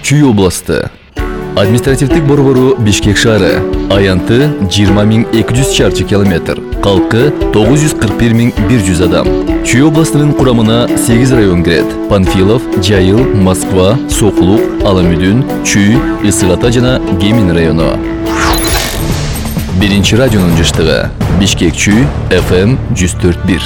Чүй областы. Административдик борбору Бишкек шаары. Аянты 20.200 чарчы километр. Калкы 941.100 адам. Чүй областынын курамына 8 район кирет. Панфилов, Жайыл, Москва, Соклук, Аламүдүн, Чүй, Ысык Ата жана Гемин району. Биринчи радионун жыштыгы. Бишкек Чүй, FM 104.1.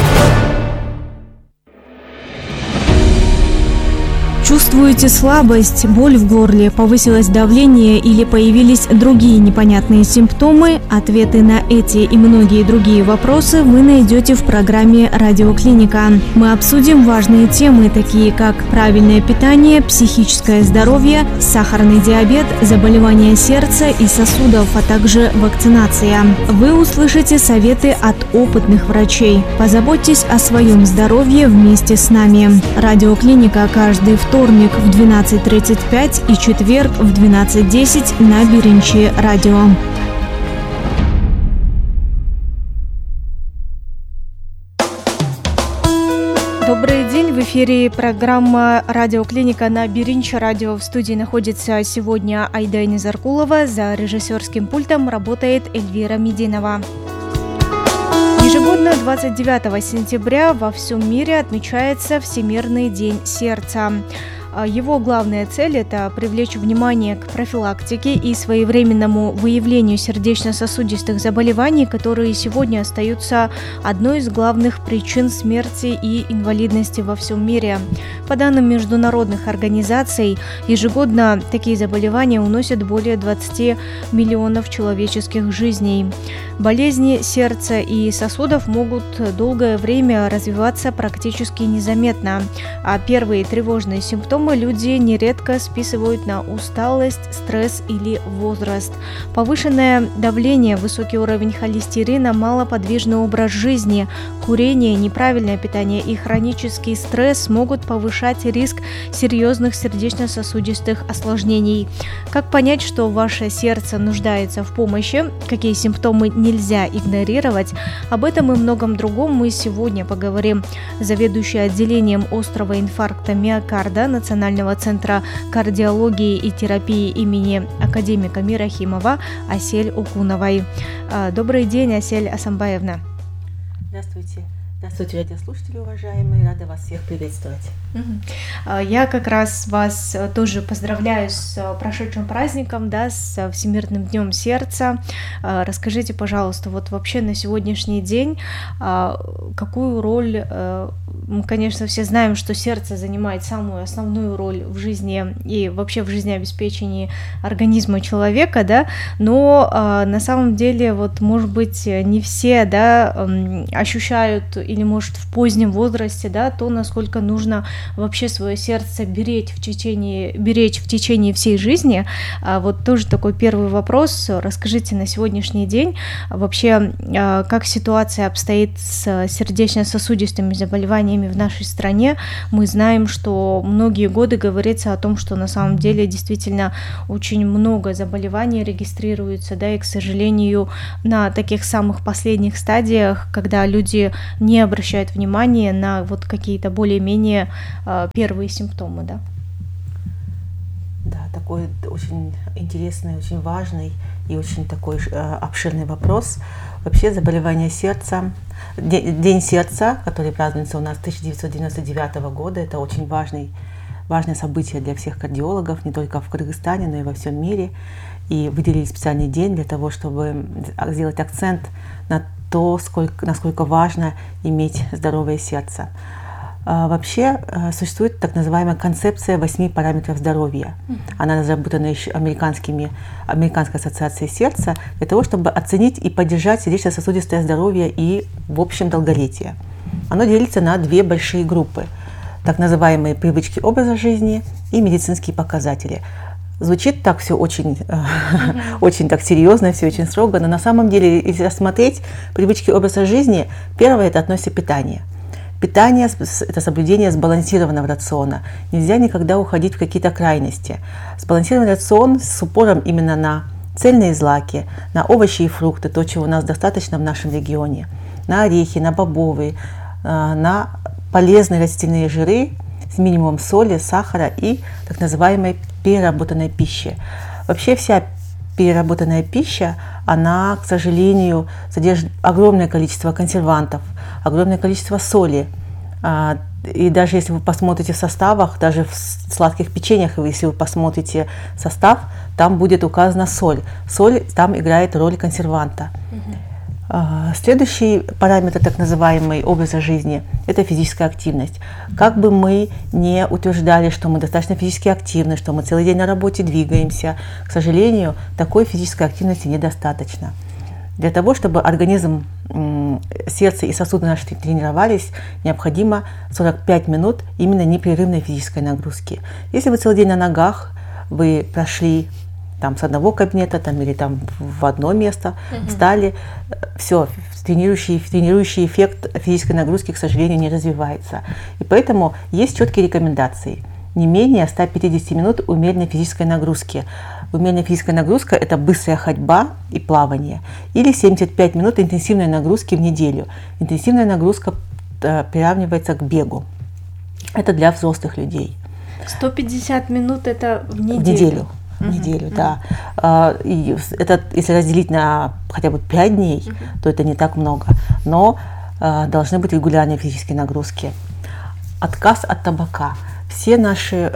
Чувствуете слабость, боль в горле, повысилось давление или появились другие непонятные симптомы? Ответы на эти и многие другие вопросы вы найдете в программе «Радиоклиника». Мы обсудим важные темы, такие как правильное питание, психическое здоровье, сахарный диабет, заболевания сердца и сосудов, а также вакцинация. Вы услышите советы от опытных врачей. Позаботьтесь о своем здоровье вместе с нами. «Радиоклиника» каждый вторник в 12:35 и четверг в 12:10 на Биринчи радио. Добрый день, в эфире программа «Радиоклиника» на Биринчи радио. В студии находится сегодня Айда Низаркулова, за режиссерским пультом работает Эльвира Мединова. Ежегодно 29 сентября во всем мире отмечается Всемирный день сердца. Его главная цель – это привлечь внимание к профилактике и своевременному выявлению сердечно-сосудистых заболеваний, которые сегодня остаются одной из главных причин смерти и инвалидности во всем мире. По данным международных организаций, ежегодно такие заболевания уносят более 20 миллионов человеческих жизней. Болезни сердца и сосудов могут долгое время развиваться практически незаметно, а первые тревожные симптомы люди нередко списывают на усталость, стресс или возраст. Повышенное давление, высокий уровень холестерина, малоподвижный образ жизни, курение, неправильное питание и хронический стресс могут повышать риск серьезных сердечно-сосудистых осложнений. Как понять, что ваше сердце нуждается в помощи, какие симптомы нельзя игнорировать? Об этом и многом другом мы сегодня поговорим с заведующей отделением острого инфаркта миокарда Национального центра кардиологии и терапии имени академика Мирахимова Асель Окуновой. Добрый день, Асель Асамбаевна. Здравствуйте. Здравствуйте, радиослушатели уважаемые, рада вас всех приветствовать. Я как раз вас тоже поздравляю с прошедшим праздником, с Всемирным днем сердца. Расскажите, пожалуйста, вот вообще на сегодняшний день какую роль, мы, конечно, все знаем, что сердце занимает самую основную роль в жизни и вообще в жизнеобеспечении организма человека, но на самом деле, вот, может быть, не все, ощущают или, может, в позднем возрасте, то, насколько нужно вообще свое сердце беречь в течение всей жизни. Вот тоже такой первый вопрос. Расскажите на сегодняшний день вообще, как ситуация обстоит с сердечно-сосудистыми заболеваниями в нашей стране. Мы знаем, что многие годы говорится о том, что на самом деле действительно очень много заболеваний регистрируется, и, к сожалению, на таких самых последних стадиях, когда люди не обращают внимания на вот какие-то более-менее первые симптомы, Да, такой очень интересный, очень важный и очень такой обширный вопрос. Вообще заболевание сердца, День сердца, который празднуется у нас с 1999 года, это очень важное событие для всех кардиологов, не только в Кыргызстане, но и во всем мире. И выделили специальный день для того, чтобы сделать акцент на то, насколько важно иметь здоровое сердце. Вообще существует так называемая концепция 8 параметров здоровья. Она разработана еще Американской ассоциацией сердца для того, чтобы оценить и поддержать сердечно-сосудистое здоровье и, в общем, долголетие. Оно делится на две большие группы. Так называемые привычки образа жизни и медицинские показатели. Звучит так все очень, очень так серьезно, все очень строго, но на самом деле, если рассмотреть привычки образа жизни, первое – это относится к питанию. Питание – это соблюдение сбалансированного рациона. Нельзя никогда уходить в какие-то крайности. Сбалансированный рацион с упором именно на цельные злаки, на овощи и фрукты, то, чего у нас достаточно в нашем регионе, на орехи, на бобовые, на полезные растительные жиры с минимумом соли, сахара и так называемой переработанной пищи. Вообще вся переработанная пища, она, к сожалению, содержит огромное количество консервантов, огромное количество соли. И даже если вы посмотрите в составах, даже в сладких печеньях, если вы посмотрите состав, там будет указана соль. Соль там играет роль консерванта. Следующий параметр, так называемый образа жизни, это физическая активность. Как бы мы не утверждали, что мы достаточно физически активны, что мы целый день на работе двигаемся, к сожалению, такой физической активности недостаточно. Для того, чтобы организм, сердце и сосуды наши тренировались, необходимо 45 минут именно непрерывной физической нагрузки. Если вы целый день на ногах, вы прошли там с одного кабинета или там в одно место, встали, все, тренирующий эффект физической нагрузки, к сожалению, не развивается. И поэтому есть четкие рекомендации. Не менее 150 минут умеренной физической нагрузки. Умеренная физическая нагрузка – это быстрая ходьба и плавание. Или 75 минут интенсивной нагрузки в неделю. Интенсивная нагрузка приравнивается к бегу. Это для взрослых людей. 150 минут – это в неделю? В неделю, да. И это, если разделить на хотя бы 5 дней, то это не так много. Но должны быть регулярные физические нагрузки. Отказ от табака. Все наши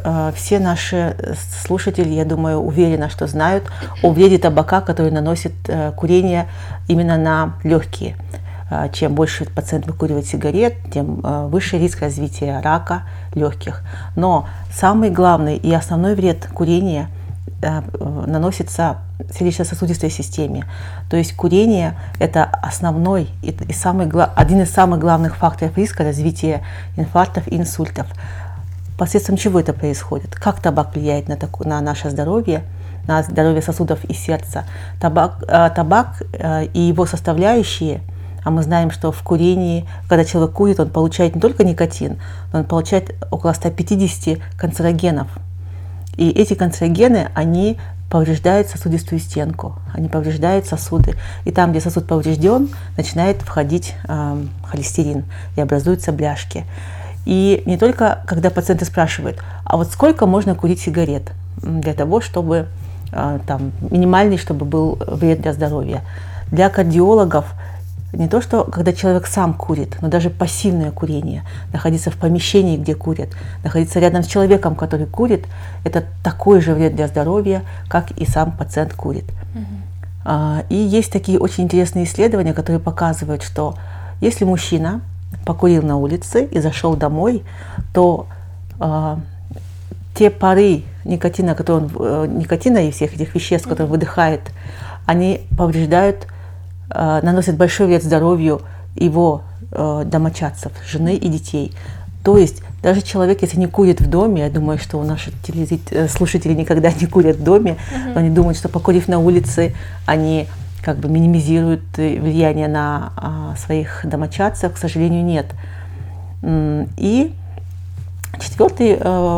слушатели, я думаю, уверены, что знают о вреде табака, который наносит курение именно на легкие. Чем больше пациент выкуривает сигарет, тем выше риск развития рака легких. Но самый главный и основной вред курения наносится сердечно-сосудистой системе. То есть курение – это основной и один из самых главных факторов риска развития инфарктов и инсультов. Посредством чего это происходит? Как табак влияет на наше здоровье, на здоровье сосудов и сердца? Табак и его составляющие, а мы знаем, что в курении, когда человек курит, он получает не только никотин, но он получает около 150 канцерогенов. И эти канцерогены, они повреждают сосудистую стенку, они повреждают сосуды. И там, где сосуд поврежден, начинает входить холестерин и образуются бляшки. И не только, когда пациенты спрашивают, а вот сколько можно курить сигарет для того, чтобы минимальный, чтобы был вред для здоровья. Для кардиологов не то, что когда человек сам курит, но даже пассивное курение, находиться в помещении, где курят, находиться рядом с человеком, который курит, это такой же вред для здоровья, как и сам пациент курит. И есть такие очень интересные исследования, которые показывают, что если мужчина покурил на улице и зашел домой, то те пары никотина, никотина и всех этих веществ, которые он выдыхает, они повреждают, наносят большой вред здоровью его домочадцев, жены и детей. То есть даже человек, если не курит в доме, я думаю, что у наших слушателей никогда не курят в доме, но они думают, что покурив на улице, они как бы минимизируют влияние на своих домочадцев. К сожалению, нет. И четвертый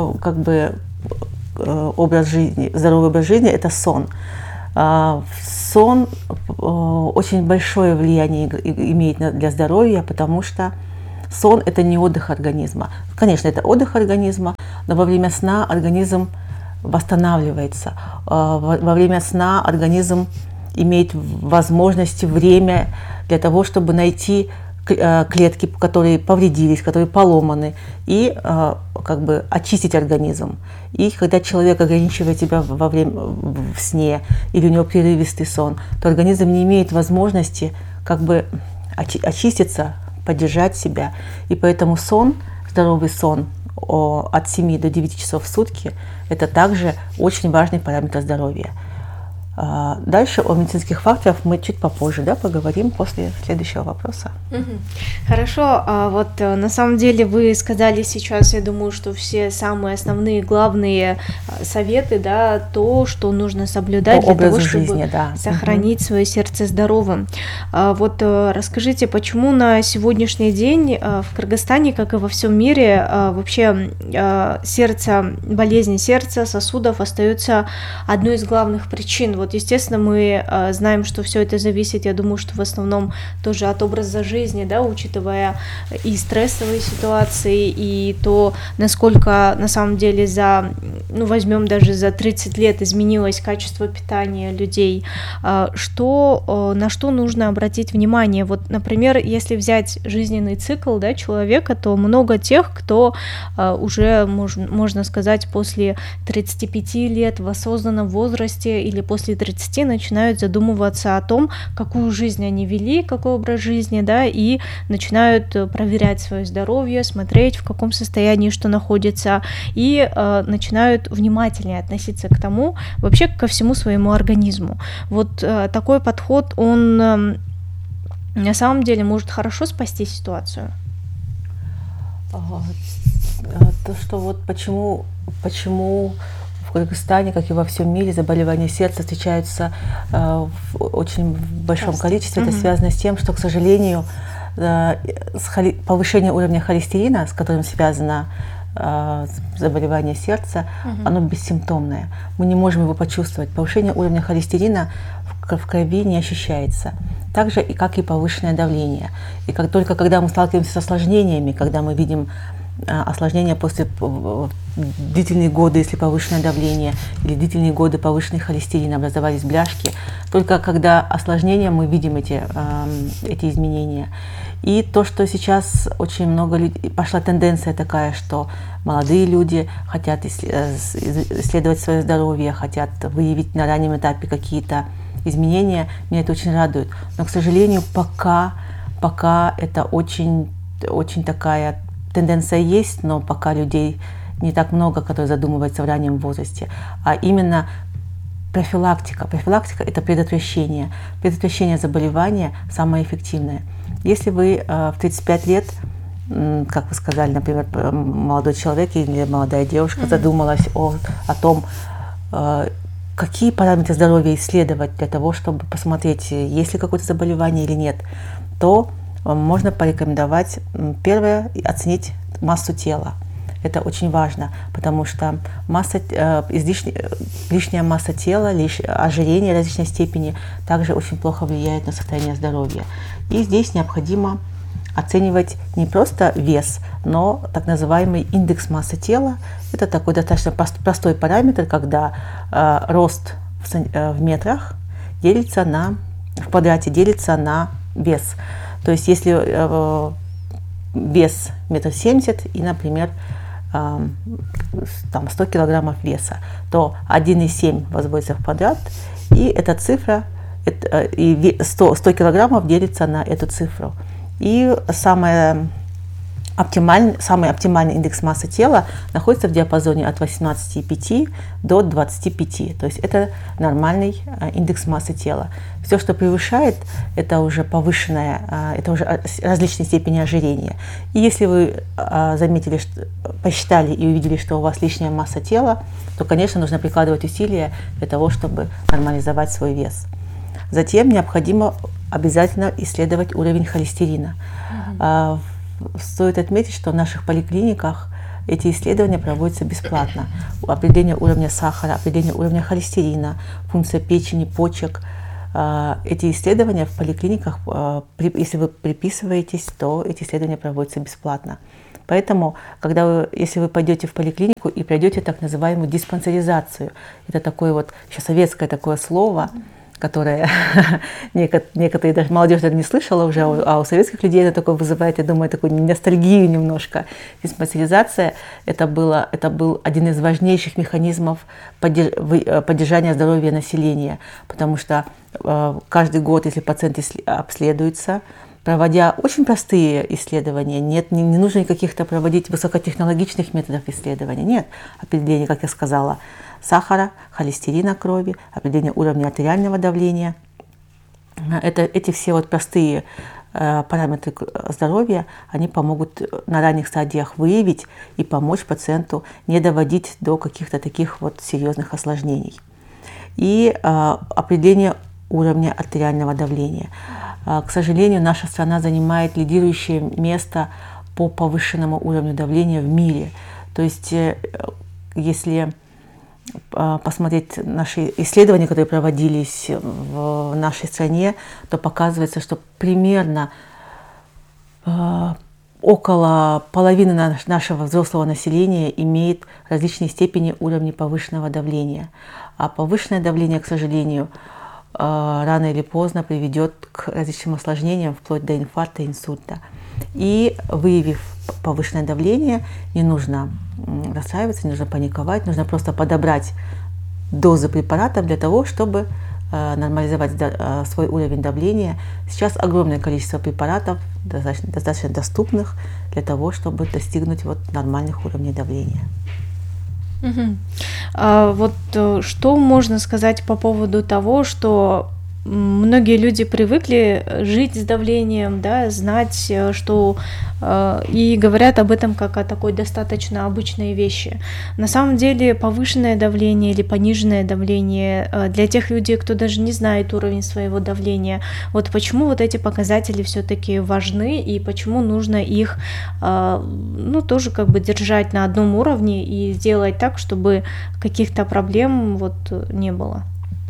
образ жизни, здоровый образ жизни – это сон. Сон очень большое влияние имеет для здоровья, потому что сон – это не отдых организма. Конечно, это отдых организма, но во время сна организм восстанавливается. Во время сна организм имеет возможность, время для того, чтобы найти клетки, которые повредились, которые поломаны, и очистить организм. И когда человек ограничивает себя в сне или у него прерывистый сон, то организм не имеет возможности очиститься, поддержать себя. И поэтому сон, здоровый сон от 7 до 9 часов в сутки – это также очень важный параметр здоровья. Дальше о медицинских факторах мы чуть попозже поговорим после следующего вопроса. Хорошо, вот на самом деле вы сказали сейчас, я думаю, что все самые основные, главные советы, то, что нужно соблюдать для того, чтобы сохранить свое сердце здоровым. Вот расскажите, почему на сегодняшний день в Кыргызстане, как и во всем мире, вообще болезни сердца, сосудов остается одной из главных причин Вот, естественно, мы знаем, что все это зависит, я думаю, что в основном тоже от образа жизни, да, учитывая и стрессовые ситуации, и то, насколько на самом деле возьмем даже за 30 лет изменилось качество питания людей, на что нужно обратить внимание. Вот, например, если взять жизненный цикл, да, человека, то много тех, кто уже, можно сказать, после 35 лет в осознанном возрасте или после 30 начинают задумываться о том, какую жизнь они вели, какой образ жизни, да, и начинают проверять свое здоровье, смотреть, в каком состоянии что находится, и начинают внимательнее относиться к тому, вообще ко всему своему организму. Вот такой подход, он на самом деле может хорошо спасти ситуацию. То, что вот почему в Кыргызстане, как и во всем мире, заболевания сердца встречаются в очень большом количестве, это связано с тем, что, к сожалению, повышение уровня холестерина, с которым связано заболевание сердца, оно бессимптомное. Мы не можем его почувствовать. Повышение уровня холестерина в крови не ощущается. Так же, как и повышенное давление. И только когда мы сталкиваемся с осложнениями, когда мы видим осложнения после длительные годы, если повышенное давление, или длительные годы повышенный холестерин, образовались бляшки, только когда осложнения мы видим эти изменения. И то, что сейчас очень много людей, пошла тенденция такая, что молодые люди хотят исследовать свое здоровье, хотят выявить на раннем этапе какие-то изменения, меня это очень радует. Но, к сожалению, пока это очень такая тенденция есть, но пока людей не так много, которые задумываются в раннем возрасте. А именно профилактика. Профилактика – это предотвращение. Предотвращение заболевания самое эффективное. Если вы в 35 лет, как вы сказали, например, молодой человек или молодая девушка задумалась о том, какие параметры здоровья исследовать для того, чтобы посмотреть, есть ли какое-то заболевание или нет, то можно порекомендовать, первое, оценить массу тела. Это очень важно, потому что лишняя масса тела, ожирение различной степени также очень плохо влияет на состояние здоровья. И здесь необходимо оценивать не просто вес, но так называемый индекс массы тела. Это такой достаточно простой параметр, когда рост в метрах в квадрате делится на вес. То есть если вес 1,70 м и, например, 100 килограммов веса, то 1,7 возводится в квадрат, и эта цифра, 100 килограммов делится на эту цифру. И самый оптимальный индекс массы тела находится в диапазоне от 18,5 до 25. То есть это нормальный индекс массы тела. Все, что превышает, это уже повышенное, это уже различные степени ожирения. И если вы посчитали и увидели, что у вас лишняя масса тела, то, конечно, нужно прикладывать усилия для того, чтобы нормализовать свой вес. Затем необходимо обязательно исследовать уровень холестерина. Стоит отметить, что в наших поликлиниках эти исследования проводятся бесплатно. Определение уровня сахара, определение уровня холестерина, функция печени, почек. Эти исследования в поликлиниках, если вы приписываетесь, то эти исследования проводятся бесплатно. Поэтому, если вы пойдете в поликлинику и пройдете так называемую диспансеризацию, это такое вот сейчас советское такое слово, которое некоторые даже молодежь даже не слышала уже, а у советских людей это такое вызывает, я думаю, такую ностальгию немножко. Диспансеризация это был один из важнейших механизмов поддержания здоровья населения, потому что каждый год, если пациент обследуется, проводя очень простые исследования, не нужно никаких-то проводить высокотехнологичных методов исследования, нет, определение, как я сказала, сахара, холестерина крови, определение уровня артериального давления. Эти все вот простые параметры здоровья, они помогут на ранних стадиях выявить и помочь пациенту не доводить до каких-то таких вот серьезных осложнений. И определение уровня артериального давления. К сожалению, наша страна занимает лидирующее место по повышенному уровню давления в мире. То есть, если посмотреть наши исследования, которые проводились в нашей стране, то показывается, что примерно около половины нашего взрослого населения имеет различные степени уровней повышенного давления. А повышенное давление, к сожалению, рано или поздно приведет к различным осложнениям, вплоть до инфаркта, инсульта. И выявив повышенное давление, не нужно расстраиваться, не нужно паниковать, нужно просто подобрать дозы препаратов для того, чтобы нормализовать свой уровень давления. Сейчас огромное количество препаратов, достаточно доступных для того, чтобы достигнуть нормальных уровней давления. Что можно сказать по поводу того, что многие люди привыкли жить с давлением, да, знать, что и говорят об этом как о такой достаточно обычной вещи. На самом деле повышенное давление или пониженное давление для тех людей, кто даже не знает уровень своего давления, почему эти показатели все-таки важны и почему нужно их тоже держать на одном уровне и сделать так, чтобы каких-то проблем не было.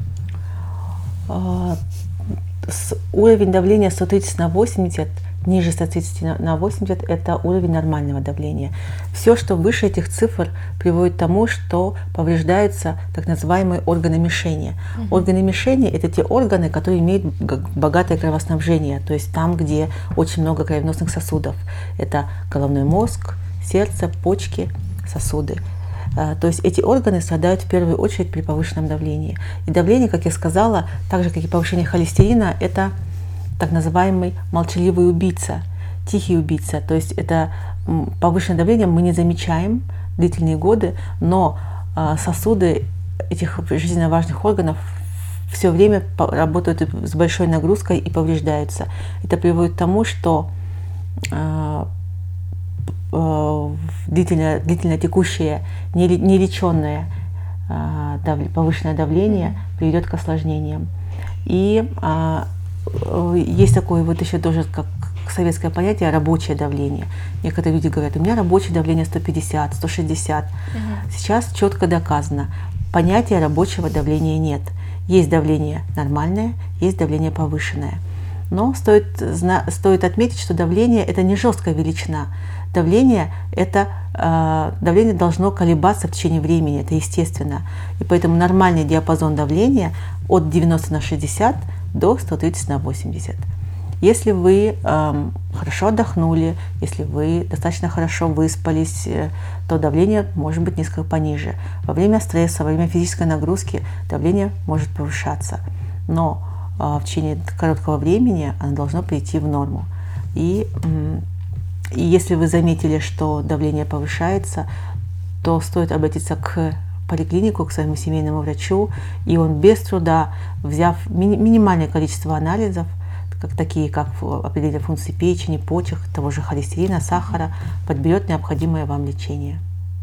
Уровень давления 130/80, ниже 130/80 – это уровень нормального давления. Все, что выше этих цифр, приводит к тому, что повреждаются так называемые органы мишени. Органы мишени – это те органы, которые имеют богатое кровоснабжение, то есть там, где очень много кровеносных сосудов. Это головной мозг, сердце, почки, сосуды. То есть эти органы страдают в первую очередь при повышенном давлении. И давление, как я сказала, так же, как и повышение холестерина, это так называемый молчаливый убийца, тихий убийца. То есть это повышенное давление мы не замечаем длительные годы, но сосуды этих жизненно важных органов все время работают с большой нагрузкой и повреждаются. Это приводит к тому, что длительно текущее, нелеченное повышенное давление приведет к осложнениям. И есть такое еще тоже как советское понятие рабочее давление. Некоторые люди говорят, у меня рабочее давление 150, 160. Сейчас четко доказано, понятия рабочего давления нет. Есть давление нормальное, есть давление повышенное. Но стоит отметить, что давление – это не жесткая величина. Давление должно колебаться в течение времени, это естественно. И поэтому нормальный диапазон давления от 90/60 до 130/80. Если вы хорошо отдохнули, если вы достаточно хорошо выспались, то давление может быть несколько пониже. Во время стресса, во время физической нагрузки давление может повышаться. Но в течение короткого времени оно должно прийти в норму. И если вы заметили, что давление повышается, то стоит обратиться к поликлинику, к своему семейному врачу, и он без труда, взяв минимальное количество анализов, такие как определение функций печени, почек, того же холестерина, сахара, подберет необходимое вам лечение.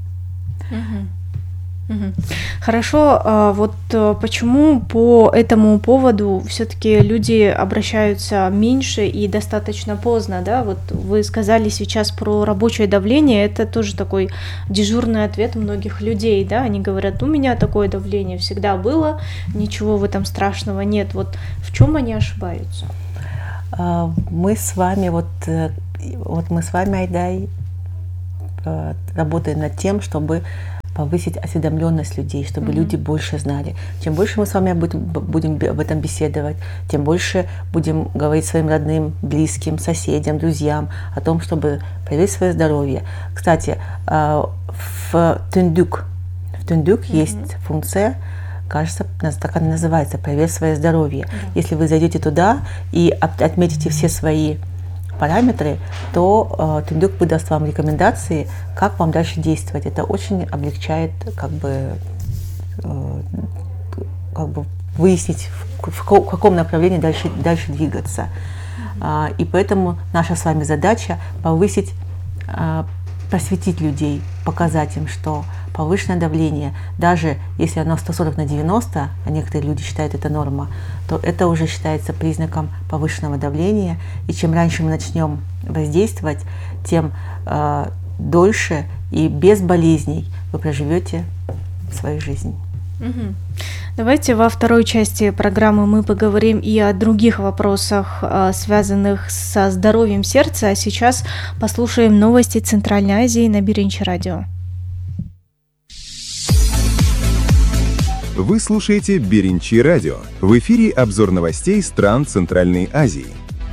Хорошо, почему по этому поводу все-таки люди обращаются меньше и достаточно поздно, да? Вы сказали сейчас про рабочее давление, это тоже такой дежурный ответ многих людей, да? Они говорят, у меня такое давление всегда было, ничего в этом страшного нет. В чем они ошибаются? Мы с вами, Айдай, работаем над тем, чтобы повысить осведомленность людей, чтобы люди больше знали. Чем больше мы с вами будем об этом беседовать, тем больше будем говорить своим родным, близким, соседям, друзьям о том, чтобы проверить свое здоровье. Кстати, в Тындюк есть функция, кажется, так она называется, «Проверь свое здоровье». Если вы зайдете туда и отметите все свои параметры, то Тындюк выдаст вам рекомендации, как вам дальше действовать. Это очень облегчает выяснить, в каком направлении дальше двигаться. И поэтому наша с вами задача повысить, просветить людей, показать им, что повышенное давление, даже если оно 140/90, а некоторые люди считают это норма, то это уже считается признаком повышенного давления. И чем раньше мы начнем воздействовать, тем дольше и без болезней вы проживете в своей жизни. Давайте во второй части программы мы поговорим и о других вопросах, связанных со здоровьем сердца. А сейчас послушаем новости Центральной Азии на Биринчи радио. Вы слушаете Биринчи радио. В эфире обзор новостей стран Центральной Азии.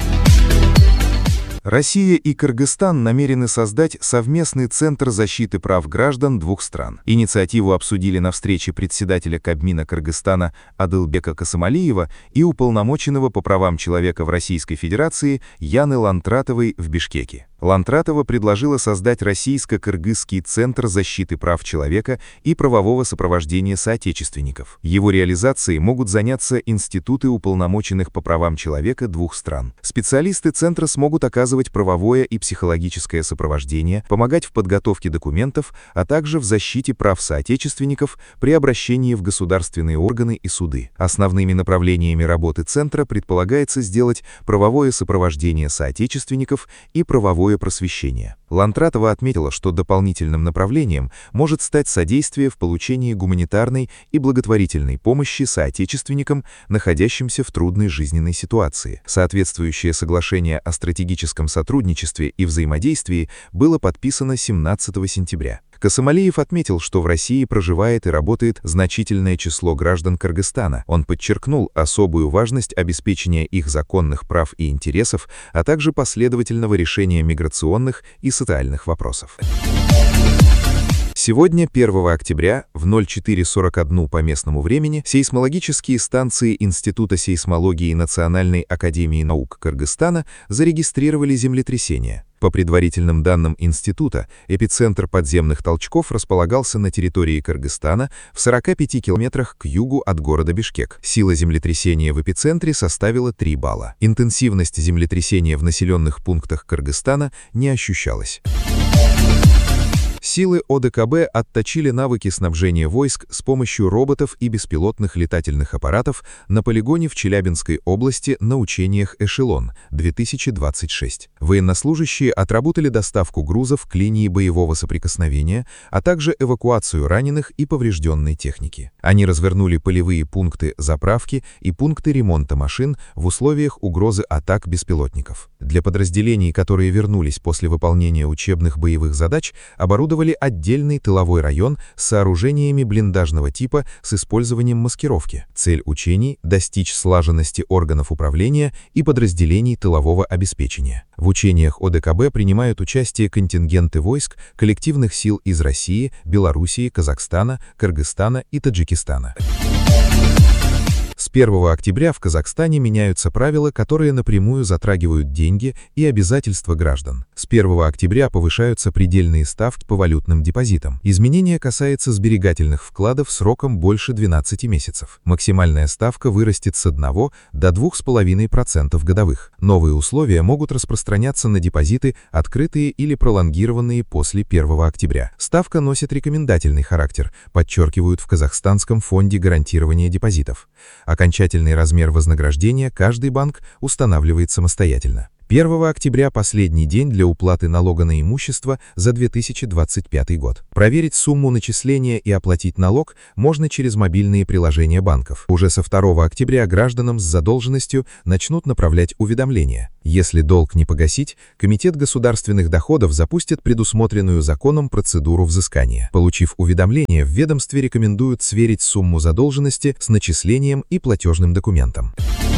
Россия и Кыргызстан намерены создать совместный центр защиты прав граждан двух стран. Инициативу обсудили на встрече председателя Кабмина Кыргызстана Адылбека Касымалиева и уполномоченного по правам человека в Российской Федерации Яны Лантратовой в Бишкеке. Лантратова предложила создать Российско-Кыргызский центр защиты прав человека и правового сопровождения соотечественников. Его реализацией могут заняться институты уполномоченных по правам человека двух стран. Специалисты центра смогут оказывать правовое и психологическое сопровождение, помогать в подготовке документов, а также в защите прав соотечественников при обращении в государственные органы и суды. Основными направлениями работы центра предполагается сделать правовое сопровождение соотечественников и правовое просвещение. Лантратова отметила, что дополнительным направлением может стать содействие в получении гуманитарной и благотворительной помощи соотечественникам, находящимся в трудной жизненной ситуации. Соответствующее соглашение о стратегическом сотрудничестве и взаимодействии было подписано 17 сентября. Касымалиев отметил, что в России проживает и работает значительное число граждан Кыргызстана. Он подчеркнул особую важность обеспечения их законных прав и интересов, а также последовательного решения миграционных и социальных вопросов. Сегодня, 1 октября, в 04:41 по местному времени, сейсмологические станции Института сейсмологии Национальной академии наук Кыргызстана зарегистрировали землетрясение. По предварительным данным института, эпицентр подземных толчков располагался на территории Кыргызстана в 45 километрах к югу от города Бишкек. Сила землетрясения в эпицентре составила 3 балла. Интенсивность землетрясения в населенных пунктах Кыргызстана не ощущалась. Силы ОДКБ отточили навыки снабжения войск с помощью роботов и беспилотных летательных аппаратов на полигоне в Челябинской области на учениях «Эшелон-2026». Военнослужащие отработали доставку грузов к линии боевого соприкосновения, а также эвакуацию раненых и поврежденной техники. Они развернули полевые пункты заправки и пункты ремонта машин в условиях угрозы атак беспилотников. Для подразделений, которые вернулись после выполнения учебных боевых задач, оборудовали отдельный тыловой район с сооружениями блиндажного типа с использованием маскировки. Цель учений – достичь слаженности органов управления и подразделений тылового обеспечения. В учениях ОДКБ принимают участие контингенты войск, коллективных сил из России, Белоруссии, Казахстана, Кыргызстана и Таджикистана. С 1 октября в Казахстане меняются правила, которые напрямую затрагивают деньги и обязательства граждан. С 1 октября повышаются предельные ставки по валютным депозитам. Изменение касается сберегательных вкладов сроком больше 12 месяцев. Максимальная ставка вырастет с 1 до 2,5% годовых. Новые условия могут распространяться на депозиты, открытые или пролонгированные после 1 октября. Ставка носит рекомендательный характер, подчеркивают в Казахстанском фонде гарантирования депозитов. Окончательный размер вознаграждения каждый банк устанавливает самостоятельно. 1 октября – последний день для уплаты налога на имущество за 2025 год. Проверить сумму начисления и оплатить налог можно через мобильные приложения банков. Уже со 2 октября гражданам с задолженностью начнут направлять уведомления. Если долг не погасить, Комитет государственных доходов запустит предусмотренную законом процедуру взыскания. Получив уведомление, в ведомстве рекомендуют сверить сумму задолженности с начислением и платежным документом.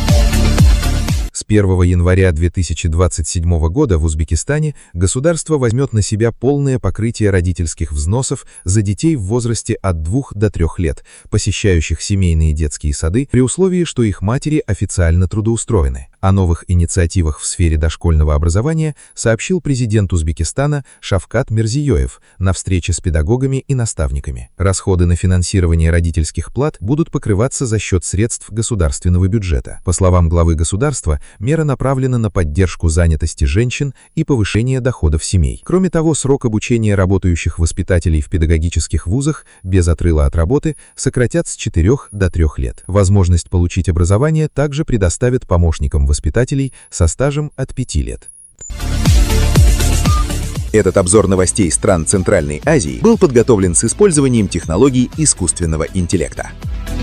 С 1 января 2027 года в Узбекистане государство возьмет на себя полное покрытие родительских взносов за детей в возрасте от 2 до 3 лет, посещающих семейные детские сады, при условии, что их матери официально трудоустроены. О новых инициативах в сфере дошкольного образования сообщил президент Узбекистана Шавкат Мирзиёев на встрече с педагогами и наставниками. Расходы на финансирование родительских плат будут покрываться за счет средств государственного бюджета. По словам главы государства, мера направлена на поддержку занятости женщин и повышение доходов семей. Кроме того, срок обучения работающих воспитателей в педагогических вузах без отрыва от работы сократят с 4 до 3 лет. Возможность получить образование также предоставят помощникам воспитателей со стажем от 5 лет. Этот обзор новостей стран Центральной Азии был подготовлен с использованием технологий искусственного интеллекта.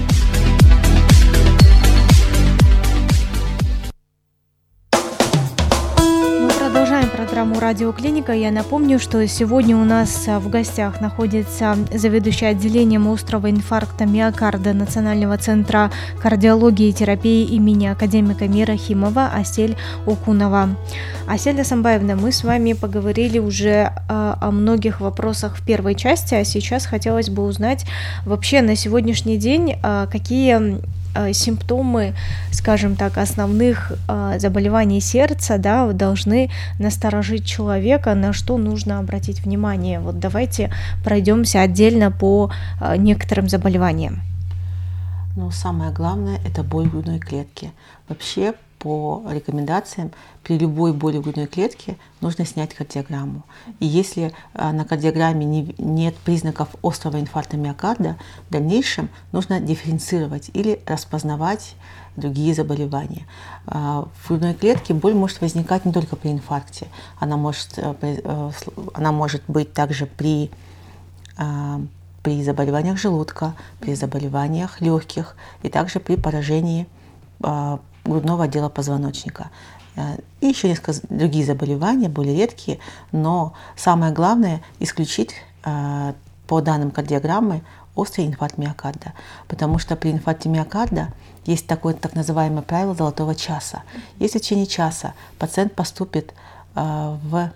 Программу «Радиоклиника». Я напомню, что сегодня у нас в гостях находится заведующий отделением острого инфаркта миокарда Национального центра кардиологии и терапии имени академика Мира Химова Асель Окунова. Асель Асамбаевна, мы с вами поговорили уже о многих вопросах в первой части, а сейчас хотелось бы узнать вообще на сегодняшний день, какие симптомы, скажем так, основных заболеваний сердца, да, должны насторожить человека, на что нужно обратить внимание. Вот давайте пройдемся отдельно по некоторым заболеваниям. Ну, самое главное – это боль грудной клетки. Вообще, по рекомендациям, при любой боли в грудной клетке нужно снять кардиограмму. И если на кардиограмме нет признаков острого инфаркта миокарда, в дальнейшем нужно дифференцировать или распознавать другие заболевания. В грудной клетке боль может возникать не только при инфаркте, она может быть также при заболеваниях желудка, при заболеваниях легких и также при поражении грудного отдела позвоночника. И еще несколько другие заболевания, более редкие, но самое главное исключить по данным кардиограммы острый инфаркт миокарда, потому что при инфаркте миокарда есть такое так называемое правило золотого часа. Если в течение часа пациент поступит в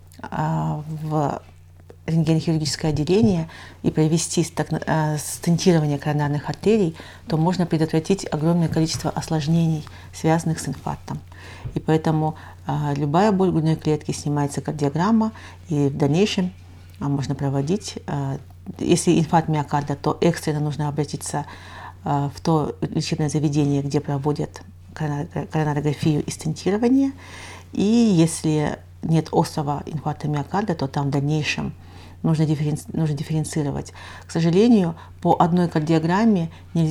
рентгенохирургическое отделение и провести стентирование коронарных артерий, то можно предотвратить огромное количество осложнений, связанных с инфарктом. И поэтому любая боль грудной клетки, снимается кардиограмма, и в дальнейшем можно проводить, если инфаркт миокарда, то экстренно нужно обратиться в то лечебное заведение, где проводят коронарографию и стентирование. И если нет острого инфаркта миокарда, то там в дальнейшем нужно дифференцировать. К сожалению, по одной кардиограмме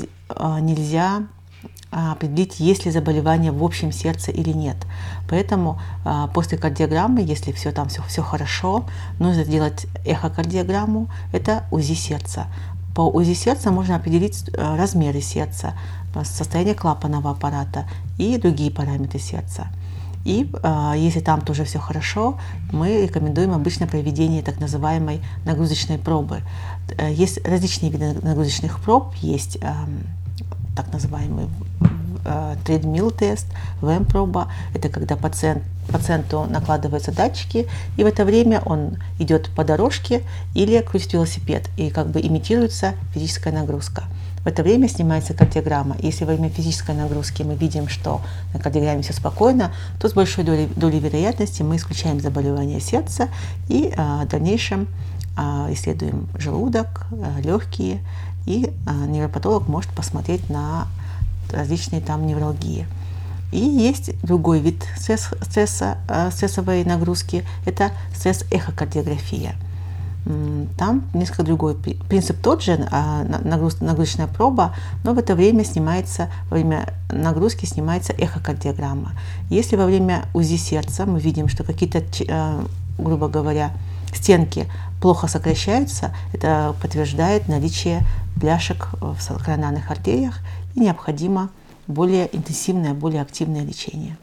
нельзя определить, есть ли заболевание в общем сердце или нет. Поэтому после кардиограммы, если все хорошо, нужно сделать эхокардиограмму, это УЗИ сердца. По УЗИ сердца можно определить размеры сердца, состояние клапанного аппарата и другие параметры сердца. И если там тоже все хорошо, мы рекомендуем обычно проведение так называемой нагрузочной пробы. Есть различные виды нагрузочных проб, есть так называемый treadmill-тест, ВМ-проба. Это когда пациенту накладываются датчики, и в это время он идет по дорожке или крутит велосипед, и как бы имитируется физическая нагрузка. В это время снимается кардиограмма. Если во время физической нагрузки мы видим, что на кардиограмме все спокойно, то с большой долей вероятности мы исключаем заболевание сердца и в дальнейшем исследуем желудок, легкие, и невропатолог может посмотреть на различные там невралгии. И есть другой вид стрессовой нагрузки, это стресс-эхокардиография. Там несколько другой принцип тот же, нагрузочная проба, но в это время во время нагрузки снимается эхокардиограмма. Если во время УЗИ сердца мы видим, что какие-то, грубо говоря, стенки плохо сокращаются, это подтверждает наличие бляшек в коронарных артериях, и необходимо более интенсивное, более активное лечение.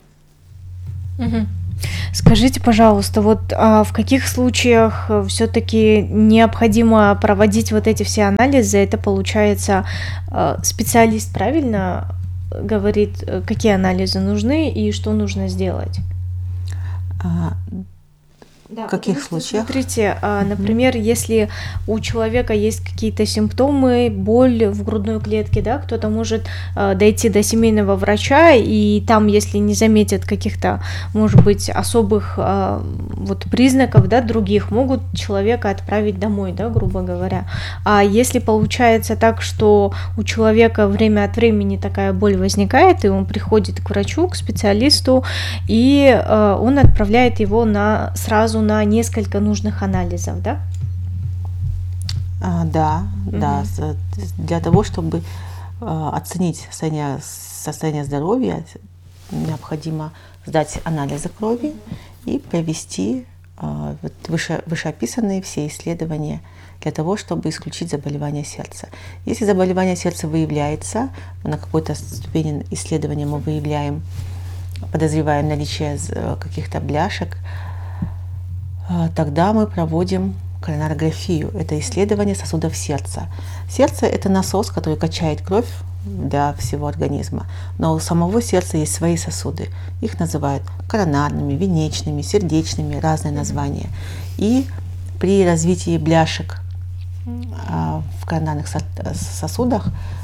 Угу. Скажите, пожалуйста, вот в каких случаях все-таки необходимо проводить вот эти все анализы? Это получается специалист правильно говорит, какие анализы нужны и что нужно сделать? В каких случаях? Смотрите, например, если у человека есть какие-то симптомы, боль в грудной клетке, да, кто-то может дойти до семейного врача, и там, если не заметят каких-то, может быть, особых вот признаков, да, других, могут человека отправить домой, да, грубо говоря. А если получается так, что у человека время от времени такая боль возникает, и он приходит к врачу, к специалисту, и он отправляет его сразу на несколько нужных анализов, да? Да. Для того, чтобы оценить состояние здоровья, необходимо сдать анализы крови и провести вот вышеописанные все исследования для того, чтобы исключить заболевание сердца. Если заболевание сердца выявляется, на какой-то ступени исследования мы выявляем, подозреваем наличие каких-то бляшек, тогда мы проводим коронарографию. Это исследование сосудов сердца. Сердце – это насос, который качает кровь для всего организма. Но у самого сердца есть свои сосуды. Их называют коронарными, венечными, сердечными, разные названия. И при развитии бляшек в коронарных сосудах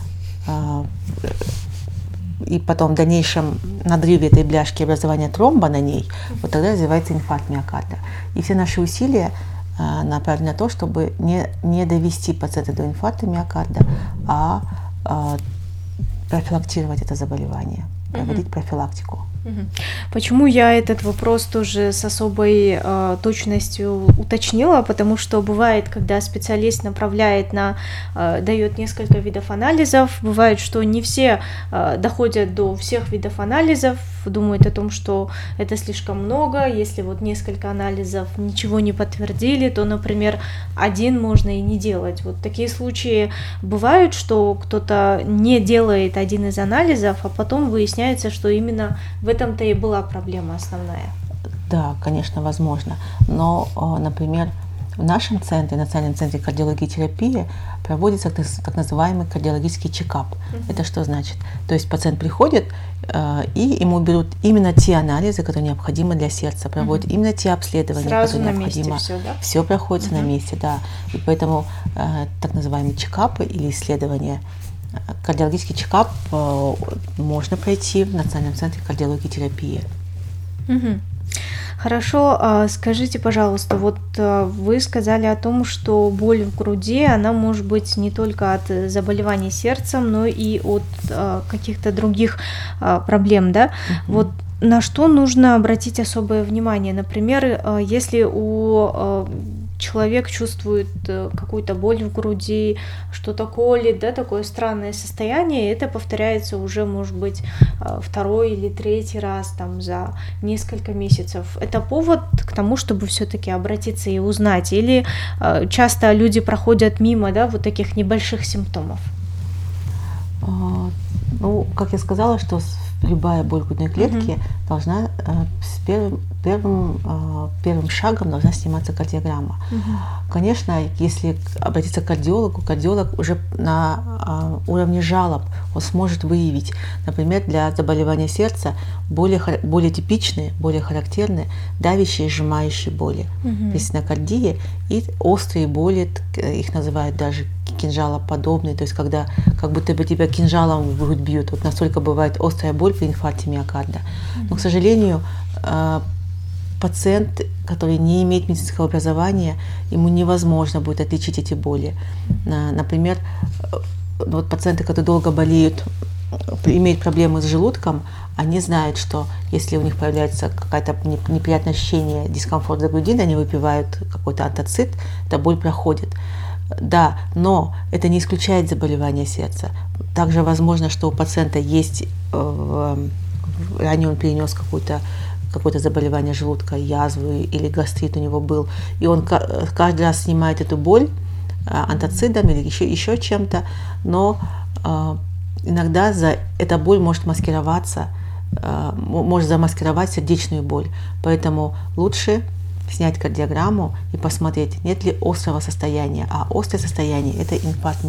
и потом в дальнейшем надрыве этой бляшки, образование тромба на ней, вот тогда развивается инфаркт миокарда. И все наши усилия направлены на то, чтобы не довести пациента до инфаркта миокарда, а профилактировать это заболевание, проводить профилактику. Почему я этот вопрос тоже с особой точностью уточнила? Потому что бывает, когда специалист направляет дает несколько видов анализов, бывает, что не все доходят до всех видов анализов, думают о том, что это слишком много, если вот несколько анализов ничего не подтвердили, то, например, один можно и не делать. Вот такие случаи бывают, что кто-то не делает один из анализов, а потом выясняется, что именно в этом-то и была проблема основная. Да, конечно, возможно. Но, например, в нашем центре, Национальном центре кардиологии и терапии, проводится так называемый кардиологический чекап. Это что значит? То есть пациент приходит, и ему берут именно те анализы, которые необходимы для сердца, проводят именно те обследования, сразу которые на необходимы. Месте все, да? Все проходит на месте, да. И поэтому так называемые чекапы или исследования, кардиологический чекап можно пройти в Национальном центре кардиологии и терапии. Хорошо, скажите, пожалуйста, вот вы сказали о том, что боль в груди, она может быть не только от заболеваний сердцем, но и от каких-то других проблем, да? Вот на что нужно обратить особое внимание? Например, если человек чувствует какую-то боль в груди, что-то колет, да, такое странное состояние, это повторяется уже, может быть, второй или третий раз там, за несколько месяцев. Это повод к тому, чтобы все-таки обратиться и узнать? Или часто люди проходят мимо, да, вот таких небольших симптомов? Ну, как я сказала, что любая боль грудной клетки должна первым шагом должна сниматься кардиограмма. Конечно, если обратиться к кардиологу, кардиолог уже на уровне жалоб он сможет выявить, например, для заболевания сердца более типичные, более характерные давящие и сжимающие боли, стенокардия и острые боли, их называют даже кинжалоподобные, то есть когда как будто бы тебя кинжалом в грудь бьют. Вот настолько бывает острая боль при инфаркте миокарда. Но, к сожалению, пациент, который не имеет медицинского образования, ему невозможно будет отличить эти боли. Например, вот пациенты, которые долго болеют, имеют проблемы с желудком, они знают, что если у них появляется какое-то неприятное ощущение, дискомфорт за грудиной, они выпивают какой-то антацид, эта боль проходит. Да, но это не исключает заболевание сердца. Также возможно, что у пациента есть, ранее он перенес какое-то заболевание желудка, язву или гастрит у него был, и он каждый раз снимает эту боль антацидом или еще чем-то, но иногда эта боль может маскироваться, может замаскировать сердечную боль. Поэтому лучше снять кардиограмму и посмотреть, нет ли острого состояния. А острое состояние – это инфаркт